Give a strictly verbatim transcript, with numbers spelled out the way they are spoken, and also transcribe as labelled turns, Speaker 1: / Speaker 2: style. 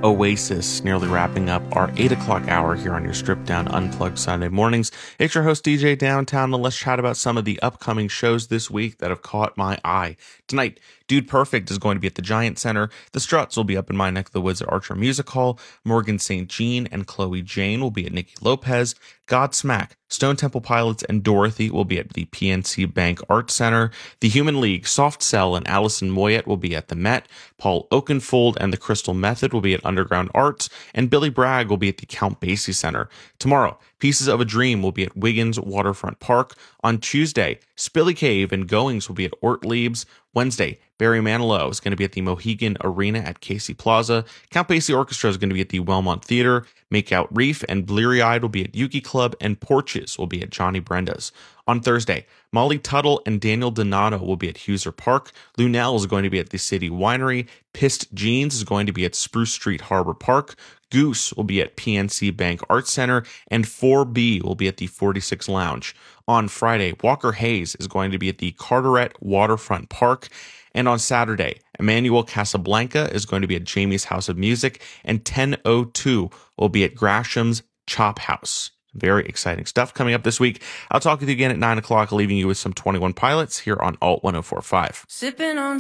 Speaker 1: Oasis, nearly wrapping up our eight o'clock hour here on your stripped down unplugged Sunday mornings. It's your host D J Downtown, and let's chat about some of the upcoming shows this week that have caught my eye. Tonight, Dude Perfect is going to be at the Giant Center. The Struts will be up in my neck of the woods at Archer Music Hall. Morgan Saint Jean and Chloe Jane will be at Nikki Lopez. Godsmack, Stone Temple Pilots, and Dorothy will be at the P N C Bank Arts Center. The Human League, Soft Cell, and Allison Moyet will be at the Met. Paul Oakenfold and the Crystal Method will be at Underground Arts, and Billy Bragg will be at the Count Basie Center. Tomorrow, Pieces of a Dream will be at Wiggins Waterfront Park. On Tuesday, Spilly Cave and Goings will be at Ortlieb's. Wednesday, Barry Manilow is going to be at the Mohegan Arena at Casey Plaza. Count Basie Orchestra is going to be at the Wellmont Theater. Makeout Reef and Bleary Eyed will be at Yuki Club, and Porches will be at Johnny Brenda's. On Thursday, Molly Tuttle and Daniel Donato will be at Huser Park. Lunel is going to be at the City Winery. Pissed Jeans is going to be at Spruce Street Harbor Park. Goose will be at P N C Bank Arts Center, and four B will be at the forty-six Lounge. On Friday, Walker Hayes is going to be at the Carteret Waterfront Park. And on Saturday, Emmanuel Casablanca is going to be at Jamie's House of Music, and ten oh two will be at Gresham's Chop House. Very exciting stuff coming up this week. I'll talk with you again at nine o'clock, leaving you with some twenty-one Pilots here on Alt one oh four point five.
Speaker 2: Sipping on